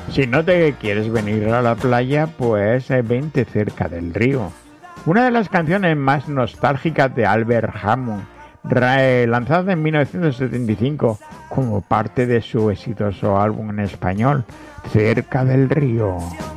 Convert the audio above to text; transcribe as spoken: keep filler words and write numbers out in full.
Si no te quieres venir a la playa, pues eh, vente cerca del río. Una de las canciones más nostálgicas de Albert Hammond, lanzada en mil novecientos setenta y cinco como parte de su exitoso álbum en español, Cerca del río.